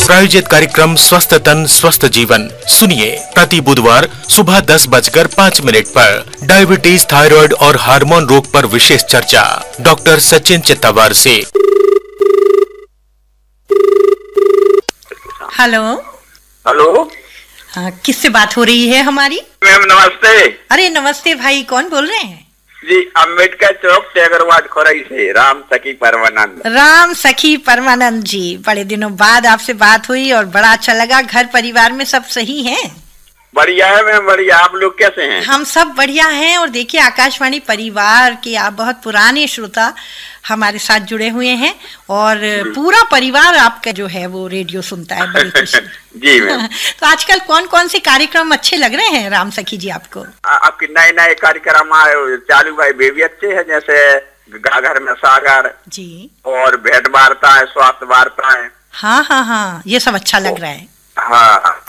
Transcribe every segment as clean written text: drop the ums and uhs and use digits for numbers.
प्रायोजित कार्यक्रम स्वस्थ तन स्वस्थ जीवन सुनिए प्रति बुधवार सुबह 10:05 पर डायबिटीज, थायराइड और हार्मोन रोग पर विशेष चर्चा डॉक्टर सचिन चित्तावार से। हेलो हेलो, हाँ, किससे बात हो रही है हमारी? मैम नमस्ते। अरे नमस्ते भाई, कौन बोल रहे हैं? जी, अम्बेडकर चौक टेगरवाद खोरई से राम सखी परमानंद। राम सखी परमानंद जी, बड़े दिनों बाद आपसे बात हुई और बड़ा अच्छा लगा। घर परिवार में सब सही हैं? बढ़िया है मैम, बढ़िया। आप लोग कैसे हैं? हम सब बढ़िया हैं। और देखिए, आकाशवाणी परिवार के आप बहुत पुराने श्रोता हमारे साथ जुड़े हुए हैं और पूरा परिवार आपका जो है वो रेडियो सुनता है, बड़ी खुशी। जी मैम। तो आजकल कौन कौन से कार्यक्रम अच्छे लग रहे हैं राम सखी जी आपको? आपके नए नए कार्यक्रम चालू भाई बेबी अच्छे हैं, जैसे घर में सागर जी और भेंट वार्ताएं, स्वास्थ्य वार्ताएं। हाँ हाँ हाँ, ये सब अच्छा लग रहा है। हाँ,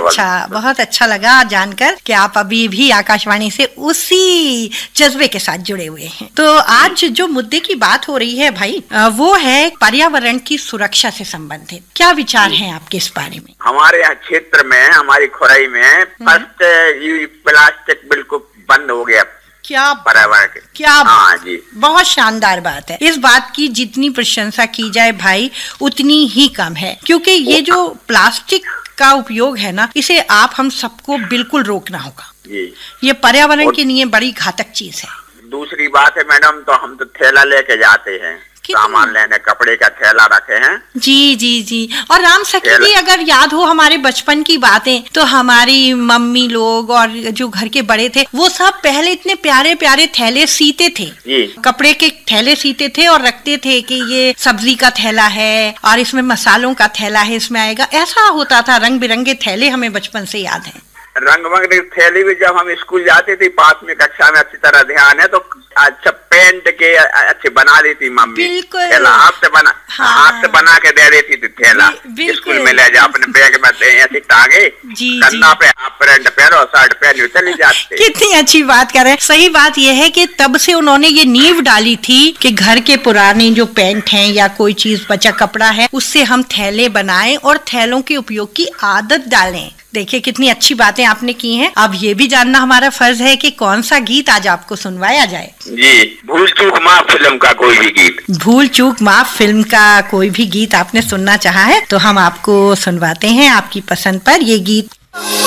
बहुत अच्छा लगा जानकर कि आप अभी भी आकाशवाणी से उसी जज्बे के साथ जुड़े हुए हैं। तो आज जो मुद्दे की बात हो रही है भाई, वो है पर्यावरण की सुरक्षा से संबंधित। क्या विचार हैं आपके इस बारे में? हमारे यहाँ क्षेत्र में, हमारी खोरई में फर्स्ट प्लास्टिक बिल्कुल बंद हो गया। क्या पर्यावरण के, क्या हाँ जी, बहुत शानदार बात है। इस बात की जितनी प्रशंसा की जाए भाई उतनी ही कम है, क्योंकि ये जो प्लास्टिक का उपयोग है ना, इसे आप हम सबको बिल्कुल रोकना होगा जी। ये पर्यावरण के लिए बड़ी घातक चीज है। दूसरी बात है मैडम, तो हम तो थैला लेके जाते हैं, सामान लेने, कपड़े का थैला रखे हैं। जी जी जी। और राम सखी जी, अगर याद हो हमारे बचपन की बातें, तो हमारी मम्मी लोग और जो घर के बड़े थे वो सब पहले इतने प्यारे प्यारे थैले सीते थे जी। कपड़े के थैले सीते थे और रखते थे कि ये सब्जी का थैला है और इसमें मसालों का थैला है, इसमें आएगा। ऐसा होता था, रंग बिरंगे थैले हमें बचपन से याद है। रंग बिरंगे थैली भी जब हम स्कूल जाते थे, पास में कक्षा में अच्छी तरह ध्यान है, तो अच्छा पेंट के अच्छे बना देती मम्मी। बिल्कुल। थैला हाथ से बना के दे देती थी थैला। स्कूल में ले जाओ, अपने बैग में ऐसे टांगे, कंधा पे हाफ पैंट पहनो, शर्ट पहनी, चली जाती। कितनी अच्छी बात कर रहे हैं। सही बात यह है कि तब से उन्होंने ये नींव डाली थी कि घर के पुराने जो पेंट हैं या कोई चीज बचा कपड़ा है, उससे हम थैले बनाएं और थैलों के उपयोग की आदत डालें। देखिए कितनी अच्छी बातें आपने की हैं। अब ये भी जानना हमारा फर्ज है कि कौन सा गीत आज आपको सुनवाया जाए। जी, भूल चूक माफ फिल्म का कोई भी गीत। भूल चूक माफ फिल्म का कोई भी गीत आपने सुनना चाहा है तो हम आपको सुनवाते हैं आपकी पसंद पर ये गीत।